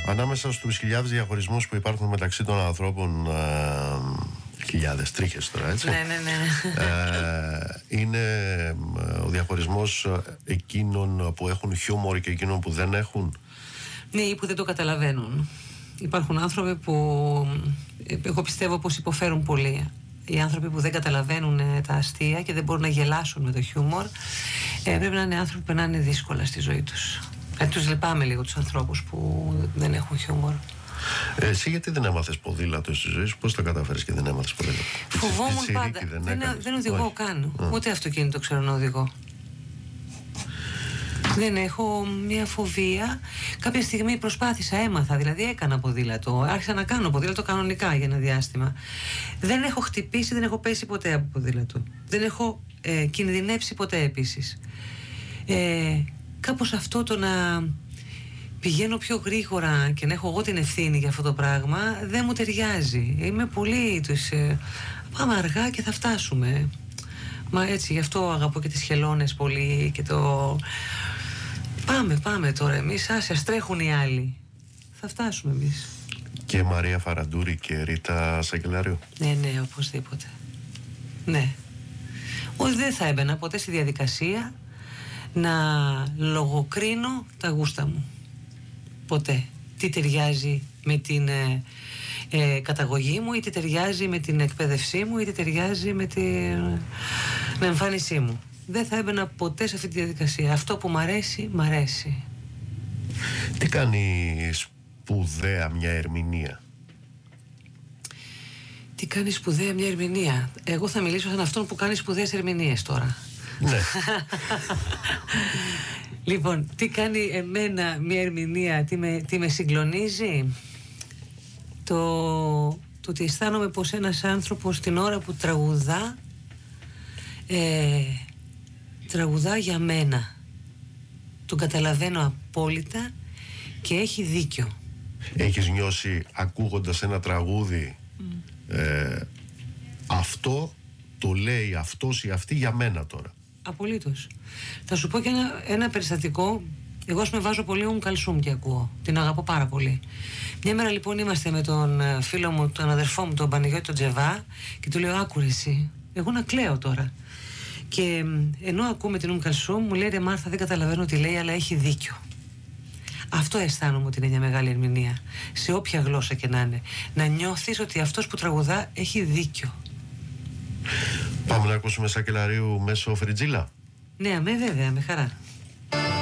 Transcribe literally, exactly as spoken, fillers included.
Ανάμεσα στους χιλιάδες διαχωρισμούς που υπάρχουν μεταξύ των ανθρώπων, ε, χιλιάδες τρίχες τώρα, έτσι. Ναι, ναι, ναι. Ε, είναι ο διαχωρισμός εκείνων που έχουν χιούμορ και εκείνων που δεν έχουν. Ναι, ή που δεν το καταλαβαίνουν. Υπάρχουν άνθρωποι που εγώ πιστεύω πως υποφέρουν πολύ. Οι άνθρωποι που δεν καταλαβαίνουν τα αστεία και δεν μπορούν να γελάσουν με το χιούμορ, ε, πρέπει να είναι άνθρωποι που περνάνε δύσκολα στη ζωή τους. Ε, τους λυπάμαι λίγο τους ανθρώπους που δεν έχουν χιούμορ. Ε, εσύ γιατί δεν έμαθες ποδήλατο στη ζωή σου, πώς τα καταφέρεις και δεν έμαθες ποδήλατο? Φοβόμουν πάντα. Δεν, δεν, δεν οδηγώ καν. Mm. Ούτε αυτοκίνητο ξέρω να οδηγώ. Δεν έχω μια φοβία. Κάποια στιγμή προσπάθησα, έμαθα, δηλαδή έκανα ποδήλατο. Άρχισα να κάνω ποδήλατο κανονικά για ένα διάστημα. Δεν έχω χτυπήσει, δεν έχω πέσει ποτέ από ποδήλατο. Δεν έχω ε, κινδυνεύσει ποτέ επίσης. Ε, κάπως αυτό το να πηγαίνω πιο γρήγορα και να έχω εγώ την ευθύνη για αυτό το πράγμα δεν μου ταιριάζει. Είμαι πολύ τους, ε, πάμε αργά και θα φτάσουμε. Μα έτσι, γι' αυτό αγαπώ και τις χελώνες πολύ και το... Πάμε, πάμε τώρα εμείς, άσε, τρέχουν οι άλλοι. Θα φτάσουμε εμείς. Και Μαρία Φαραντούρη και Ρίτα Σακελάριου. Ναι, ναι, οπωσδήποτε. Ναι. Όχι, δεν θα έμπαινα ποτέ στη διαδικασία να λογοκρίνω τα γούστα μου. Ποτέ. Τι ταιριάζει με την ε, ε, καταγωγή μου, ή τι ταιριάζει με την εκπαίδευσή μου, ή τι ταιριάζει με την ε, εμφάνισή μου. Δεν θα έμπαινα ποτέ σε αυτή τη διαδικασία. Αυτό που μ' αρέσει, μ' αρέσει. Τι κάνει σπουδαία μια ερμηνεία? Τι κάνει σπουδαία μια ερμηνεία? Εγώ θα μιλήσω σαν αυτόν που κάνει σπουδαίες ερμηνείες τώρα. Ναι. Λοιπόν, τι κάνει εμένα μια ερμηνεία, τι με, τι με συγκλονίζει? Το, το ότι αισθάνομαι πως ένας άνθρωπος την ώρα που τραγουδά ε, τραγουδά για μένα. Τον καταλαβαίνω απόλυτα και έχει δίκιο. Έχεις νιώσει ακούγοντας ένα τραγούδι mm. ε, αυτό το λέει αυτός ή αυτή για μένα τώρα? Απολύτως. Θα σου πω και ένα, ένα περιστατικό. Εγώ με βάζω πολύ Ουν Καλσούμ και ακούω. Την αγαπώ πάρα πολύ. Μια μέρα λοιπόν είμαστε με τον φίλο μου, τον αδερφό μου, τον Παναγιώτη τον Τζεβά, και του λέω, άκουρε εσύ, εγώ να κλαίω τώρα. Και ενώ ακούμε την Ουν Καλσούμ, μου λέει, ρε Μάρθα, δεν καταλαβαίνω τι λέει, αλλά έχει δίκιο. Αυτό αισθάνομαι ότι είναι μια μεγάλη ερμηνεία. Σε όποια γλώσσα και να είναι. Να νιώθεις ότι αυτός που τραγουδά έχει δίκιο. Πάμε να ακούσουμε Σακελαρίου μέσω Φριτζίλα. Ναι, αμέ βέβαια, με χαρά.